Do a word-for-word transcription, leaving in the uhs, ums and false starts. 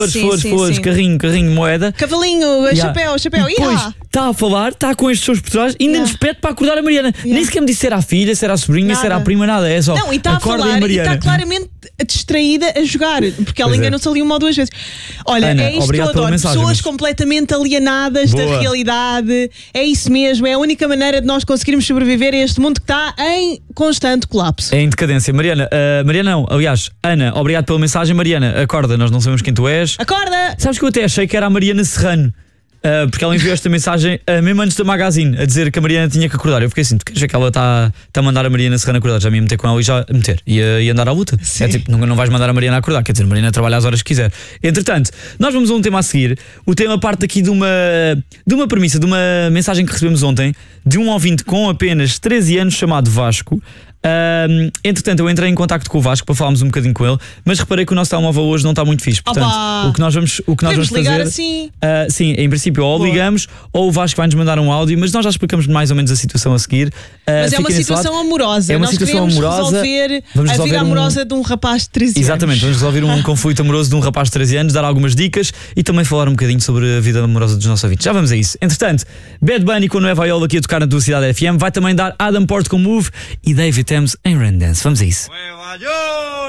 Sim, flores, sim, flores, sim. carrinho, carrinho, moeda. Cavalinho, yeah. chapéu, chapéu. E depois está a falar, está com estes sons por trás, ainda yeah. nos pede para acordar a Mariana. Yeah. Nem sequer me disse se era a filha, se era a sobrinha, nada. se era a prima, nada. É só. Não, e está a falar e está claramente distraída a jogar, porque ela enganou-se ali uma ou duas vezes. Olha, Ana, é isto que eu adoro. Mensagem, Pessoas mas... completamente alienadas Boa. da realidade. É isso mesmo, é a única maneira de nós conseguirmos sobreviver a este mundo que está em constante colapso. É em decadência. Mariana, uh, Mariana não, aliás, Ana, obrigado pela mensagem. Mariana, acorda, nós não sabemos quem tu és. Acorda! Sabes que eu até achei que era a Mariana Serrano. Uh, porque ela enviou esta mensagem uh, mesmo antes da Magazine, a dizer que a Mariana tinha que acordar. Eu fiquei assim, tu queres ver que ela está tá a mandar a Mariana Serrano acordar? Já me ia meter com ela e já meter e, uh, e andar à luta. Sim. É tipo, não, não vais mandar a Mariana acordar, quer dizer, a Mariana trabalha às horas que quiser. Entretanto, nós vamos a um tema a seguir. O tema parte aqui de uma, de uma premissa, de uma mensagem que recebemos ontem, de um ouvinte com apenas treze anos chamado Vasco. Um, entretanto, eu entrei em contacto com o Vasco para falarmos um bocadinho com ele, mas reparei que o nosso telemóvel hoje não está muito fixe. Portanto, Opa! o que nós vamos, o que nós vamos fazer. ligar assim? Uh, sim, em princípio, ou Boa. ligamos, ou o Vasco vai-nos mandar um áudio, mas nós já explicamos mais ou menos a situação a seguir. Uh, mas é uma situação amorosa. É uma nós situação amorosa. resolver vamos a resolver vida amorosa um... de um rapaz de treze anos. Exatamente, vamos resolver um conflito amoroso de um rapaz de treze anos, dar algumas dicas e também falar um bocadinho sobre a vida amorosa dos nossos ouvintes. Já vamos a isso. Entretanto, Bad Bunny com Nueva Iola aqui a tocar na tua cidade F M, vai também dar Adam Porte com Move e David Thames em Randance. Vamos a isso.